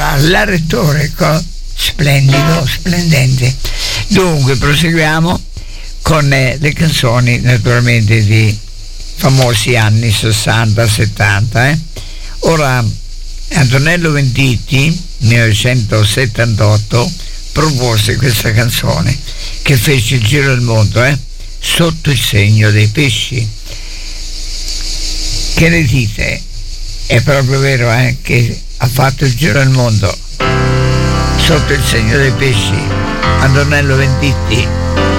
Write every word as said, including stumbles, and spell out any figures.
Allora, la retorica, splendido, splendente. Dunque, proseguiamo con eh, le canzoni naturalmente di famosi anni sessanta settanta. Eh. Ora, Antonello Venditti, millenovecentosettantotto, propose questa canzone che fece il giro del mondo, eh? Sotto il segno dei pesci. Che ne dite? È proprio vero, eh? Che ha fatto il giro del mondo. Sotto il segno dei pesci, Antonello Venditti.